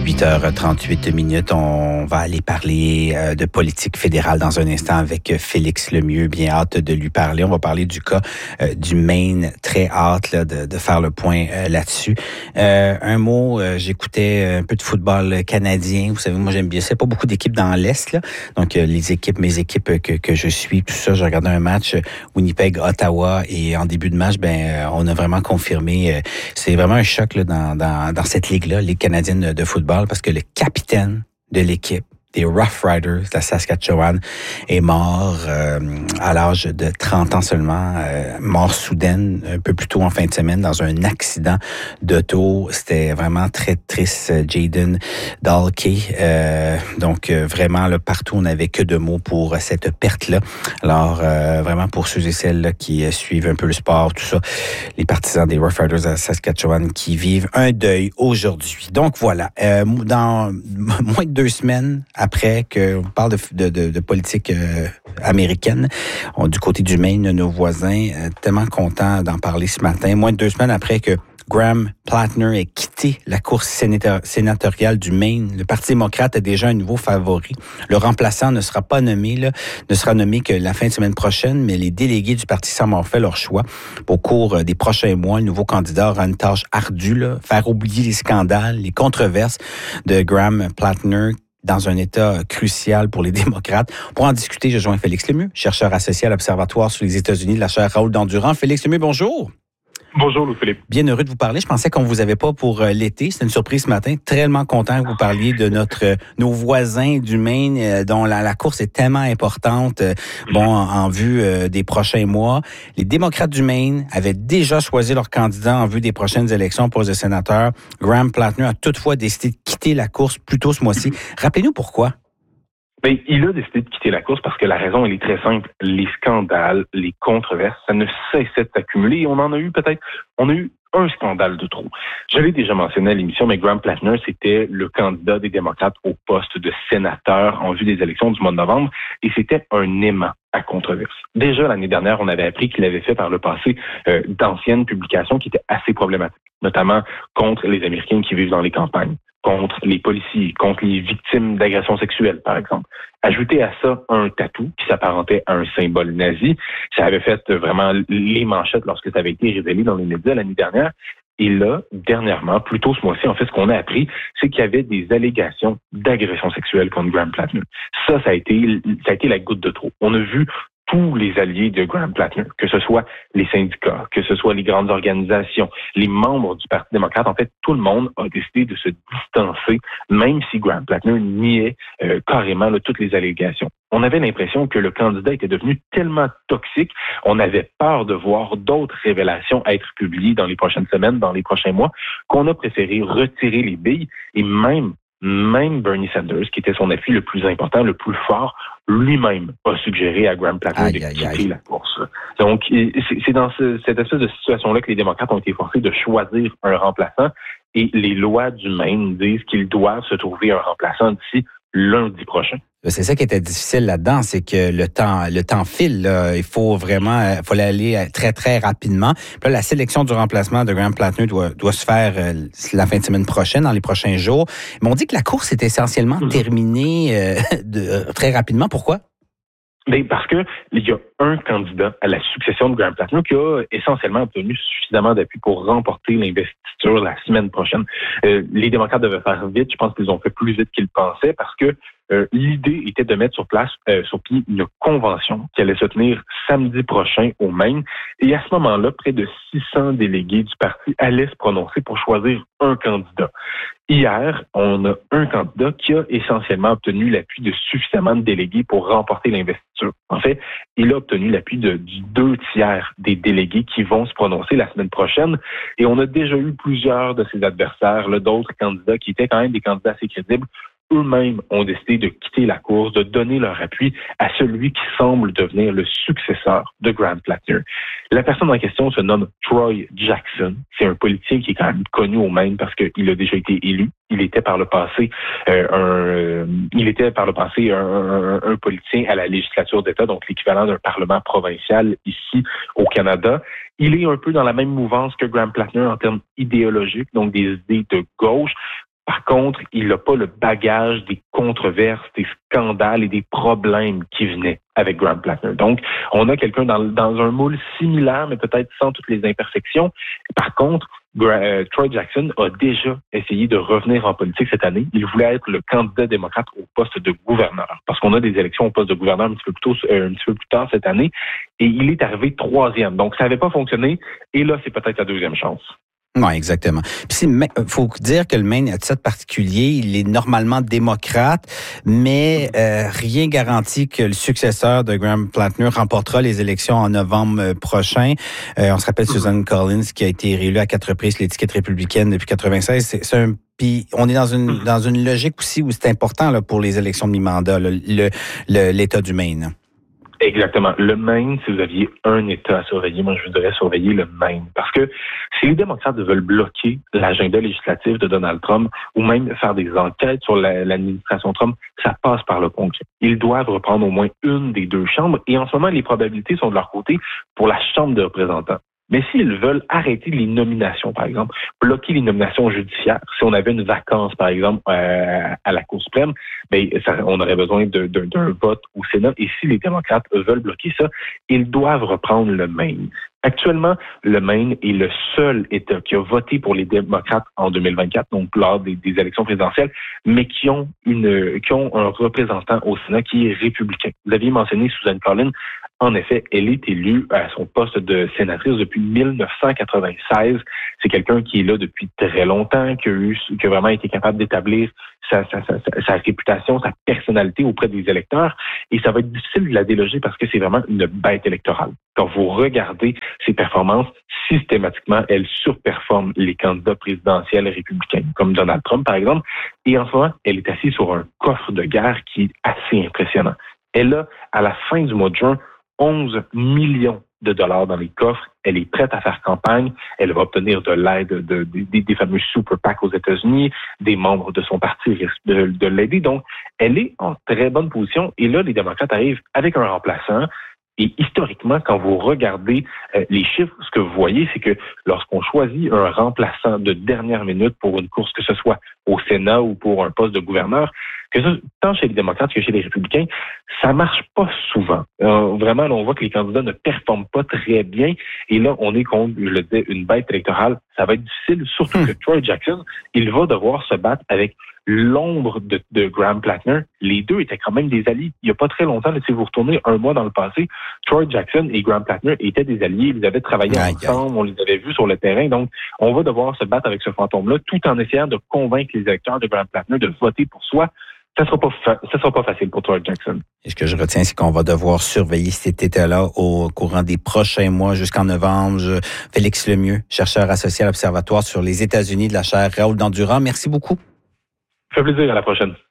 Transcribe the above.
8h38. On va aller parler de politique fédérale dans un instant avec Félix Lemieux. Bien hâte de lui parler. On va parler du cas du Maine. Très hâte là, de faire le point là-dessus. Un mot, j'écoutais un peu de football canadien. Vous savez, moi j'aime bien ça. Pas beaucoup d'équipes dans l'Est. Là. Donc mes équipes que je suis, tout ça. J'ai regardé un match Winnipeg-Ottawa et en début de match, on a vraiment confirmé. C'est vraiment un choc là, dans cette ligue-là, Ligue canadienne de football, parce que le capitaine de l'équipe des Rough Riders de la Saskatchewan est mort à l'âge de 30 ans seulement, mort soudaine un peu plus tôt en fin de semaine dans un accident d'auto. C'était vraiment très triste, Jaden Dalkey. Donc vraiment là, partout on n'avait que de mots pour cette perte-là. Alors vraiment pour ceux et celles là, qui suivent un peu le sport, tout ça, les partisans des Rough Riders de la Saskatchewan qui vivent un deuil aujourd'hui. Donc voilà, dans moins de 2 semaines après qu'on parle de politique américaine, du côté du Maine, nos voisins, tellement contents d'en parler ce matin. Moins de 2 semaines après que Graham Plattner ait quitté la course sénatoriale du Maine, le Parti démocrate a déjà un nouveau favori. Le remplaçant ne sera nommé que la fin de semaine prochaine, mais les délégués du parti semblent avoir fait leur choix. Au cours des prochains mois, le nouveau candidat aura une tâche ardue, là, faire oublier les scandales, les controverses de Graham Plattner, dans un état crucial pour les démocrates. Pour en discuter, je joins Félix Lemieux, chercheur associé à l'Observatoire sur les États-Unis de la chaire Raoul Dandurand. Félix Lemieux, bonjour. Bonjour, Louis-Philippe. Bien heureux de vous parler. Je pensais qu'on vous avait pas pour l'été. C'était une surprise ce matin. Tellement content que vous parliez de nos voisins du Maine, dont la course est tellement importante, en vue des prochains mois. Les démocrates du Maine avaient déjà choisi leur candidat en vue des prochaines élections au poste de sénateur. Graham Plattner a toutefois décidé de quitter la course plus tôt ce mois-ci. Rappelez-nous pourquoi. Ben, il a décidé de quitter la course parce que la raison, elle est très simple. Les scandales, les controverses, ça ne cessait de s'accumuler. On a eu un scandale de trop. Je l'ai déjà mentionné à l'émission, mais Graham Plattner, c'était le candidat des démocrates au poste de sénateur en vue des élections du mois de novembre, et c'était un aimant à controverse. Déjà, l'année dernière, on avait appris qu'il avait fait par le passé d'anciennes publications qui étaient assez problématiques, notamment contre les Américains qui vivent dans les campagnes, contre les policiers, contre les victimes d'agressions sexuelles, par exemple. Ajouter à ça un tatou qui s'apparentait à un symbole nazi, ça avait fait vraiment les manchettes lorsque ça avait été révélé dans les médias l'année dernière. Et là, dernièrement, plus tôt ce mois-ci, en fait, ce qu'on a appris, c'est qu'il y avait des allégations d'agression sexuelle contre Graham Plattner. Ça a été la goutte de trop. On a vu tous les alliés de Graham Plattner, que ce soit les syndicats, que ce soit les grandes organisations, les membres du Parti démocrate, en fait, tout le monde a décidé de se distancer, même si Graham Plattner niait carrément toutes les allégations. On avait l'impression que le candidat était devenu tellement toxique, on avait peur de voir d'autres révélations être publiées dans les prochaines semaines, dans les prochains mois, qu'on a préféré retirer les billes, et même Bernie Sanders, qui était son appui le plus important, le plus fort, lui-même a suggéré à Graham Plattner de quitter la course. Donc, c'est dans cette espèce de situation-là que les démocrates ont été forcés de choisir un remplaçant, et les lois du Maine disent qu'ils doivent se trouver un remplaçant d'ici lundi prochain. C'est ça qui était difficile là-dedans, c'est que le temps file. Là. Il faut aller très, très rapidement. Puis là, la sélection du remplacement de Graham Plattner doit se faire la fin de semaine prochaine, dans les prochains jours. Mais on dit que la course est essentiellement terminée très rapidement. Pourquoi? Bien, parce que il y a un candidat à la succession de Graham Plattner qui a essentiellement obtenu suffisamment d'appui pour remporter l'investiture la semaine prochaine. Les démocrates devaient faire vite. Je pense qu'ils ont fait plus vite qu'ils pensaient parce que l'idée était de mettre sur pied une convention qui allait se tenir samedi prochain au Maine. Et à ce moment-là, près de 600 délégués du parti allaient se prononcer pour choisir un candidat. Hier, on a un candidat qui a essentiellement obtenu l'appui de suffisamment de délégués pour remporter l'investiture. En fait, il a obtenu l'appui du 2/3 des délégués qui vont se prononcer la semaine prochaine. Et on a déjà eu plusieurs de ses adversaires, d'autres candidats qui étaient quand même des candidats assez crédibles, eux-mêmes ont décidé de quitter la course, de donner leur appui à celui qui semble devenir le successeur de Graham Plattner. La personne en question se nomme Troy Jackson. C'est un politicien qui est quand même connu au Maine parce qu'il a déjà été élu. Il était par le passé un politicien à la législature d'État, donc l'équivalent d'un parlement provincial ici au Canada. Il est un peu dans la même mouvance que Graham Plattner en termes idéologiques, donc des idées de gauche. Par contre, il n'a pas le bagage des controverses, des scandales et des problèmes qui venaient avec Graham Plattner. Donc, on a quelqu'un dans un moule similaire, mais peut-être sans toutes les imperfections. Par contre, Troy Jackson a déjà essayé de revenir en politique cette année. Il voulait être le candidat démocrate au poste de gouverneur, parce qu'on a des élections au poste de gouverneur un petit peu plus tard cette année, et il est arrivé 3e. Donc, ça n'avait pas fonctionné, et là, c'est peut-être la 2e chance. Oui, exactement. Puis faut dire que le Maine, à titre particulier, il est normalement démocrate, mais rien garantit que le successeur de Graham Plattner remportera les élections en novembre prochain. On se rappelle Susan Collins qui a été réélue à 4 reprises l'étiquette républicaine depuis 96. Puis on est dans une logique aussi où c'est important là pour les élections de mi-mandat, l'État du Maine. Exactement. Le Maine, si vous aviez un État à surveiller, moi je voudrais surveiller le Maine. Parce que si les démocrates veulent bloquer l'agenda législatif de Donald Trump ou même faire des enquêtes sur l'administration Trump, ça passe par le Congrès. Ils doivent reprendre au moins une des 2 chambres et en ce moment, les probabilités sont de leur côté pour la Chambre des représentants. Mais s'ils veulent arrêter les nominations, par exemple, bloquer les nominations judiciaires, si on avait une vacance, par exemple, à la Cour suprême, on aurait besoin d'un vote au Sénat. Et si les démocrates veulent bloquer ça, ils doivent reprendre le Maine. Actuellement, le Maine est le seul État qui a voté pour les démocrates en 2024, donc lors des élections présidentielles, mais qui ont un représentant au Sénat qui est républicain. Vous aviez mentionné Susan Collins. En effet, elle est élue à son poste de sénatrice depuis 1996. C'est quelqu'un qui est là depuis très longtemps, qui a vraiment été capable d'établir sa réputation, sa personnalité auprès des électeurs. Et ça va être difficile de la déloger parce que c'est vraiment une bête électorale. Quand vous regardez ses performances, systématiquement, elle surperforme les candidats présidentiels républicains, comme Donald Trump, par exemple. Et en ce moment, elle est assise sur un coffre de guerre qui est assez impressionnant. Elle a, à la fin du mois de juin, 11 millions de dollars dans les coffres. Elle est prête à faire campagne. Elle va obtenir de l'aide des fameux Super PAC aux États-Unis. Des membres de son parti risquent de l'aider. Donc, elle est en très bonne position. Et là, les démocrates arrivent avec un remplaçant. Et historiquement, quand vous regardez les chiffres, ce que vous voyez, c'est que lorsqu'on choisit un remplaçant de dernière minute pour une course, que ce soit au Sénat ou pour un poste de gouverneur, que ça, tant chez les démocrates que chez les républicains, ça marche pas souvent. Vraiment, là, on voit que les candidats ne performent pas très bien. Et là, on est contre, je le disais, une bête électorale. Ça va être difficile, surtout que Troy Jackson, il va devoir se battre avec l'ombre de Graham Plattner. Les deux étaient quand même des alliés. Il n'y a pas très longtemps, là, si vous retournez un mois dans le passé, Troy Jackson et Graham Plattner étaient des alliés. Ils avaient travaillé ensemble, on les avait vus sur le terrain. Donc, on va devoir se battre avec ce fantôme-là tout en essayant de convaincre les électeurs de Graham Plattner de voter pour soi. Ça sera pas facile pour Troy Jackson. Et ce que je retiens, c'est qu'on va devoir surveiller cet État-là au courant des prochains mois jusqu'en novembre. Félix Lemieux, chercheur associé à l'Observatoire sur les États-Unis de la chaire Raoul Dandurand. Merci beaucoup. Ça fait plaisir. À la prochaine.